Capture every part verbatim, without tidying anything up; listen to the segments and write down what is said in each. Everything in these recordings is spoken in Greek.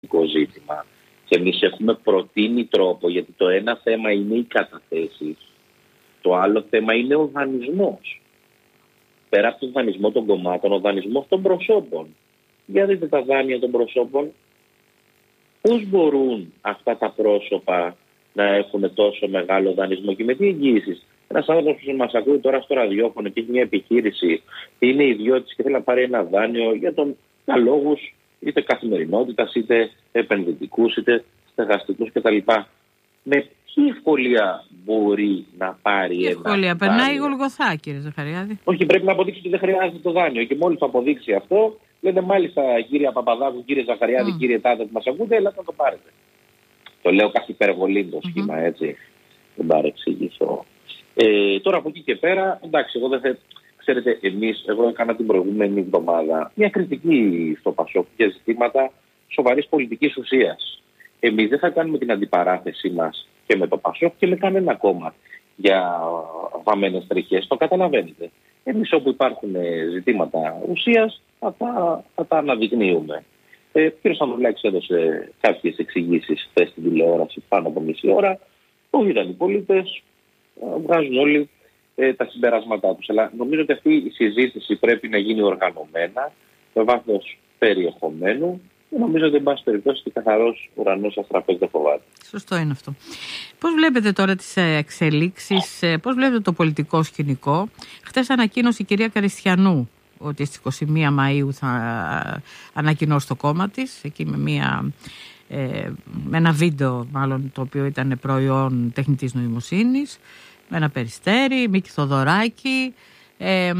ζήτημα. Και εμείς έχουμε προτείνει τρόπο, γιατί το ένα θέμα είναι οι καταθέσεις, το άλλο θέμα είναι ο δανεισμός. Πέρα από τον δανεισμό των κομμάτων, ο δανεισμός των προσώπων. Για δείτε τα δάνεια των προσώπων. Πώς μπορούν αυτά τα πρόσωπα να έχουν τόσο μεγάλο δανεισμό και με τι εγγύησεις? Ένας άνθρωπος που μας ακούει τώρα στο ραδιόφωνο και έχει μια επιχείρηση, είναι ιδιώτης και θέλει να πάρει ένα δάνειο για τον για λόγους είτε καθημερινότητας, είτε επενδυτικούς, είτε στεγαστικούς κτλ. Με τι ευκολία μπορεί να πάρει η ένα ευκολία, δάνειο? περνάει η Γολγοθά, κύριε Ζαχαριάδη. Όχι, πρέπει να αποδείξει ότι δεν χρειάζεται το δάνειο. Και μόλις θα αποδείξει αυτό, λένε μάλιστα κύριε Παπαδάκου, κύριε Ζαχαριάδη, mm. κύριε Τάδε που μας ακούτε, έλα να το πάρετε. Το λέω κάθε υπερβολή το σχήμα, mm-hmm. έτσι. Δεν παρεξηγήσω. Ε, τώρα από εκεί και πέρα, εντάξει, εγώ δεν θα. Ξέρετε, εμείς, εγώ έκανα την προηγούμενη εβδομάδα μια κριτική στο Πασόκ για ζητήματα σοβαρής πολιτικής ουσίας. Εμείς δεν θα κάνουμε την αντιπαράθεσή μας και με το Πασόκ και με κανένα κόμμα για βαμμένες τριχές. Το καταλαβαίνετε. Εμείς όπου υπάρχουν ζητήματα ουσίας θα τα, θα τα αναδεικνύουμε. Ε, ο κ. Ανδρουλάκης έδωσε κάποιες εξηγήσεις χθες στην τηλεόραση πάνω από μισή ώρα. Το είδαν οι πολίτες, βγάζουν όλοι ε, τα συμπεράσματά τους. Αλλά νομίζω ότι αυτή η συζήτηση πρέπει να γίνει οργανωμένα, με βάθος περιεχομένου. Νομίζω ότι, εν πάση περιπτώσει, και καθαρός ουρανός αστραπές δεν φοβάται. Σωστό είναι αυτό. Πώς βλέπετε τώρα τις εξελίξεις, πώς βλέπετε το πολιτικό σκηνικό? Χτες ανακοίνωσε η κυρία Καριστιανού ότι στις είκοσι μία Μαΐου θα ανακοινώσει το κόμμα της, εκεί με, μια, ε, με ένα βίντεο μάλλον, το οποίο ήταν προϊόν τεχνητής νοημοσύνης, με ένα Περιστέρι, Μίκη Θοδωράκη. Ε,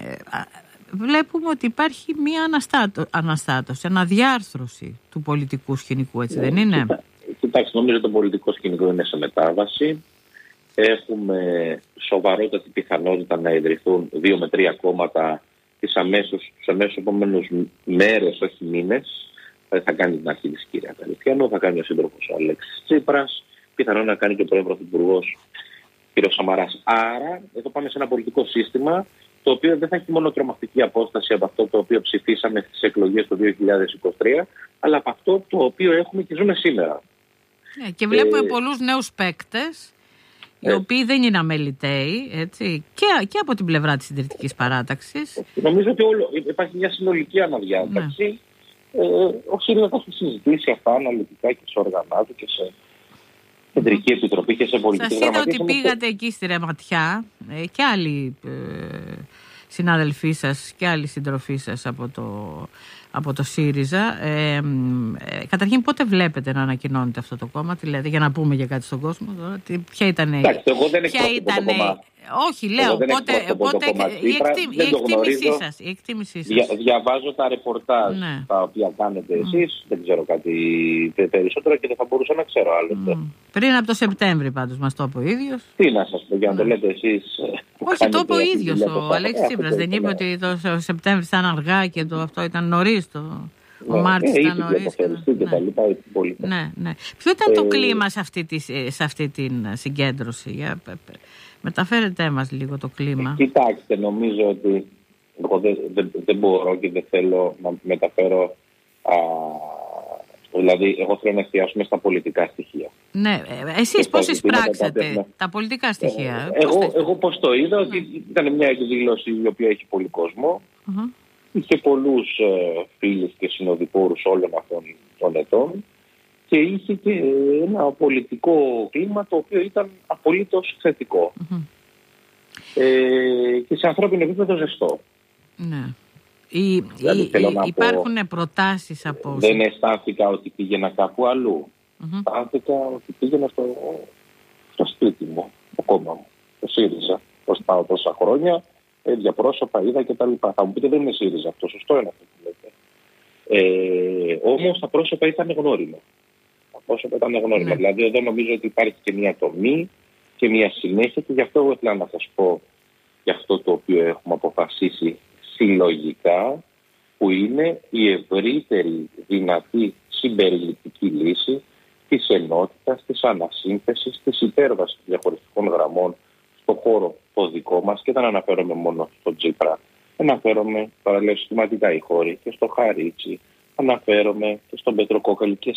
βλέπουμε ότι υπάρχει μια αναστάτω, αναστάτωση, αναδιάρθρωση του πολιτικού σκηνικού, έτσι δεν είναι? Κοιτάξτε, νομίζω το πολιτικό σκηνικό είναι σε μετάβαση. Έχουμε σοβαρότατη πιθανότητα να ιδρυθούν δύο με τρία κόμματα τις αμέσως, στους αμέσως επόμενους μέρες, όχι μήνες. Θα κάνει την αρχή της κυρία Καριστιανού, θα κάνει ο σύντροφος ο Αλέξης Τσίπρας, πιθανόν να κάνει και ο πρώην πρωθυπουργός κ. Σαμαράς. Άρα, εδώ πάμε σε ένα πολιτικό σύστημα το οποίο δεν θα έχει μόνο τρομακτική απόσταση από αυτό το οποίο ψηφίσαμε στις εκλογές του δύο χιλιάδες είκοσι τρία, αλλά από αυτό το οποίο έχουμε και ζούμε σήμερα. Ναι, και βλέπουμε ε, πολλούς νέους παίκτες, οι ε, οποίοι δεν είναι αμεληταίοι, έτσι, και, και από την πλευρά της συντηρητικής παράταξης. Νομίζω ότι όλο, υπάρχει μια συνολική αναδιάταξη. Ναι. Ε, ο ΣΥΡΙΖΑ θα έχει συζητήσει αυτά αναλυτικά και σε όργανα του και σε κεντρική επιτροπή και σε πολιτική γραμματεία. Σας είδα ότι πήγατε εκεί στη Ρεματιά ε, και άλλοι ε, συνάδελφοί σας και άλλοι συντροφοί σας από το, από το ΣΥΡΙΖΑ. Ε, ε, καταρχήν, πότε βλέπετε να ανακοινώνεται αυτό το κόμμα, δηλαδή, για να πούμε για κάτι στον κόσμο τώρα, τι, ποια ήταν. Εντάξει, εγώ δεν ήτανε... Όχι, λέω, πότε, πότε η, εκτίμ, η εκτίμησή σας. Η εκτίμησή σας. Δια, διαβάζω τα ρεπορτάζ ναι. τα οποία κάνετε εσείς, mm. δεν ξέρω κάτι περισσότερο και δεν θα μπορούσα να ξέρω άλλο. Mm. Πριν από το Σεπτέμβρη πάντως μας το είπε ο ίδιος. Τι να σας πω, για να ναι. το λέτε εσείς. Όχι, το είπε ο ίδιος ο Αλέξης Τσίπρας. Δεν είπε ότι το Σεπτέμβρη ήταν αργά και το αυτό ήταν νωρίς το... Ο ναι, Μάρτης ναι, ήταν νωρίς. Και ναι. τα λοιπά, ναι, ναι. Ποιο ήταν ε... το κλίμα σε αυτή, τη, σε αυτή την συγκέντρωση? Για... Μεταφέρετε μας λίγο το κλίμα. Κοιτάξτε, νομίζω ότι εγώ δεν, δεν, δεν μπορώ και δεν θέλω να μεταφέρω. Α, δηλαδή, εγώ θέλω να εστιάσουμε στα πολιτικά στοιχεία. Ναι, εσείς πώς εισπράξατε τα, τα πολιτικά στοιχεία? Ε, εγώ, εγώ πώς το είδα, ότι ναι. ήταν μια εκδήλωση η οποία έχει πολύ κόσμο. Uh-huh. Είχε πολλούς ε, φίλους και συνοδοιπόρους όλων αυτών των ετών. Και είχε και ένα πολιτικό κλίμα το οποίο ήταν απολύτως θετικό. Mm-hmm. Ε, και σε ανθρώπινο επίπεδο ζεστό. Ναι. Η, δηλαδή, η, η, υπάρχουν πω, προτάσεις από... Δεν αισθάνθηκα ότι πήγαινα κάπου αλλού. Mm-hmm. Αισθάνθηκα ότι πήγαινα στο, στο σπίτι μου, το κόμμα μου, το ΣΥΡΙΖΑ. Πώς πάω τόσα χρόνια, ίδια πρόσωπα είδα κτλ. Θα μου πείτε δεν είναι ΣΥΡΙΖΑ αυτό, σωστό είναι αυτό που λέτε. Ε, όμως τα πρόσωπα ήταν γνώριμα. Όσο ήταν γνώριμα. Ναι. Δηλαδή, εδώ νομίζω ότι υπάρχει και μια τομή και μια συνέχεια και γι' αυτό εγώ ήθελα να σας πω για αυτό το οποίο έχουμε αποφασίσει συλλογικά, που είναι η ευρύτερη δυνατή συμπεριληπτική λύση της ενότητας, της ανασύνθεσης, της υπέρβασης διαχωριστικών γραμμών στον χώρο το δικό μας, και δεν αναφέρομαι μόνο στον Τσίπρα. Αναφέρομαι παραλληλώς συστηματικά οι χώροι και στο Χαρίτσι αναφέρομαι και στον Πέτρο Κόκαλη και